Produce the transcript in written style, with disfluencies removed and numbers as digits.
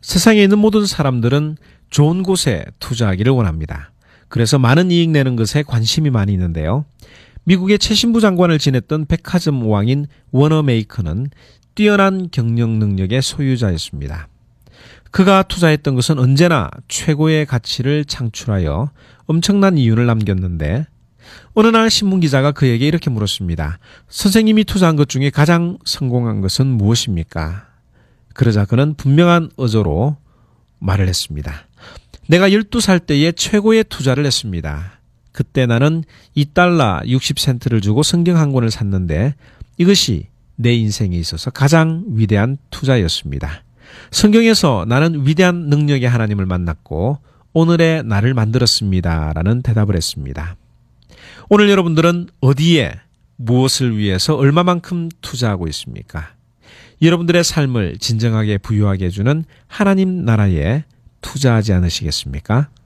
세상에 있는 모든 사람들은 좋은 곳에 투자하기를 원합니다. 그래서 많은 이익 내는 것에 관심이 많이 있는데요. 미국의 최신부 장관을 지냈던 백화점 왕인 워너메이커는 뛰어난 경영 능력의 소유자였습니다. 그가 투자했던 것은 언제나 최고의 가치를 창출하여 엄청난 이윤을 남겼는데 어느 날 신문기자가 그에게 이렇게 물었습니다. 선생님이 투자한 것 중에 가장 성공한 것은 무엇입니까? 그러자 그는 분명한 어조로 말을 했습니다. 내가 12살 때에 최고의 투자를 했습니다. 그때 나는 $2 60센트를 주고 성경 한 권을 샀는데 이것이 내 인생에 있어서 가장 위대한 투자였습니다. 성경에서 나는 위대한 능력의 하나님을 만났고 오늘의 나를 만들었습니다. 라는 대답을 했습니다. 오늘 여러분들은 어디에 무엇을 위해서 얼마만큼 투자하고 있습니까? 여러분들의 삶을 진정하게 부유하게 해주는 하나님 나라에 투자하지 않으시겠습니까?